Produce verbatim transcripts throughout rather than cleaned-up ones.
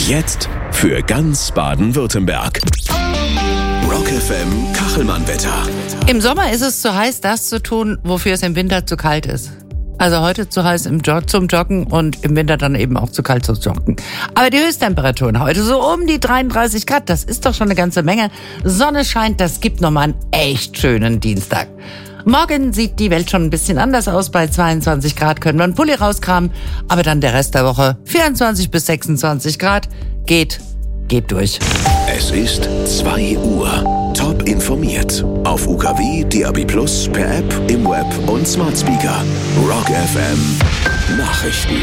Jetzt für ganz Baden-Württemberg. Rock F M Kachelmann-Wetter. Im Sommer ist es zu heiß, das zu tun, wofür es im Winter zu kalt ist. Also heute zu heiß im Jog zum Joggen und im Winter dann eben auch zu kalt zum Joggen. Aber die Höchsttemperaturen heute so um die dreiunddreißig Grad, das ist doch schon eine ganze Menge. Sonne scheint, das gibt nochmal einen echt schönen Dienstag. Morgen sieht die Welt schon ein bisschen anders aus. Bei zweiundzwanzig Grad können wir einen Pulli rauskramen. Aber dann der Rest der Woche vierundzwanzig bis sechsundzwanzig Grad. Geht, geht durch. Es ist zwei Uhr. Top informiert. Auf U K W, D A B Plus, per App, im Web und Smart Speaker. Rock F M Nachrichten.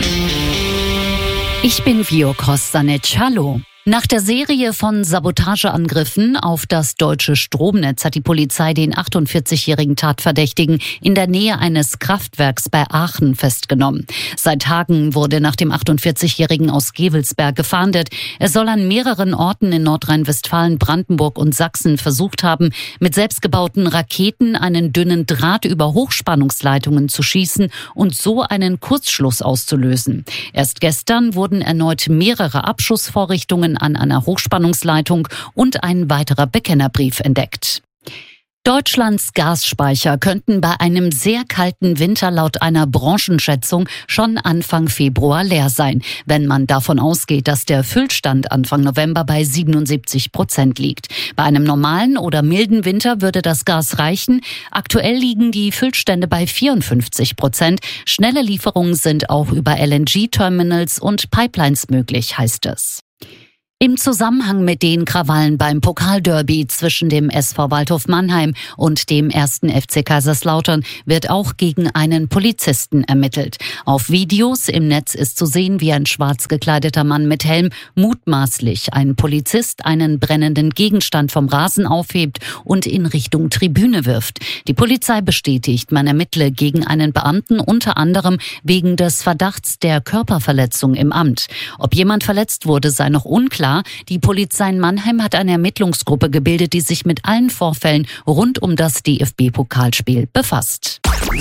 Ich bin Vio Kostanic. Hallo. Nach der Serie von Sabotageangriffen auf das deutsche Stromnetz hat die Polizei den achtundvierzigjährigen Tatverdächtigen in der Nähe eines Kraftwerks bei Aachen festgenommen. Seit Tagen wurde nach dem achtundvierzigjährigen aus Gevelsberg gefahndet. Er soll an mehreren Orten in Nordrhein-Westfalen, Brandenburg und Sachsen versucht haben, mit selbstgebauten Raketen einen dünnen Draht über Hochspannungsleitungen zu schießen und so einen Kurzschluss auszulösen. Erst gestern wurden erneut mehrere Abschussvorrichtungen an einer Hochspannungsleitung und ein weiterer Bekennerbrief entdeckt. Deutschlands Gasspeicher könnten bei einem sehr kalten Winter laut einer Branchenschätzung schon Anfang Februar leer sein, wenn man davon ausgeht, dass der Füllstand Anfang November bei siebenundsiebzig Prozent liegt. Bei einem normalen oder milden Winter würde das Gas reichen. Aktuell liegen die Füllstände bei vierundfünfzig Prozent. Schnelle Lieferungen sind auch über L N G-Terminals und Pipelines möglich, heißt es. Im Zusammenhang mit den Krawallen beim Pokalderby zwischen dem S V Waldhof Mannheim und dem ersten F C Kaiserslautern wird auch gegen einen Polizisten ermittelt. Auf Videos im Netz ist zu sehen, wie ein schwarz gekleideter Mann mit Helm mutmaßlich ein Polizist einen brennenden Gegenstand vom Rasen aufhebt und in Richtung Tribüne wirft. Die Polizei bestätigt, man ermittle gegen einen Beamten unter anderem wegen des Verdachts der Körperverletzung im Amt. Ob jemand verletzt wurde, sei noch unklar. Die Polizei in Mannheim hat eine Ermittlungsgruppe gebildet, die sich mit allen Vorfällen rund um das D F B-Pokalspiel befasst.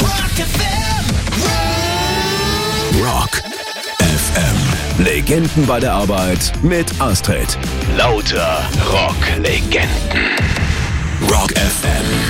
Rock F M. Legenden bei der Arbeit mit Astrid. Lauter Rock-Legenden. Rock F M.